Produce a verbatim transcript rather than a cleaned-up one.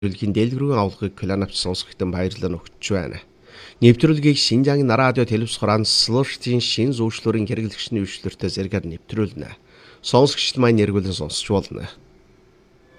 нэвтрүүлгийн дэлгэрэнгүй авлагыг Кланавч сонсогчдод баярлалаа өгч байна. Нэвтрүүлгийг Шинжаангийн радио телевиз хураансалшийн шин зөвшлөрийн хэрэглэгчний өвчлөлтөөр зэрэгээр нэвтрүүлнэ. Сонсогчд маань нэрвэлэн сонсч болно.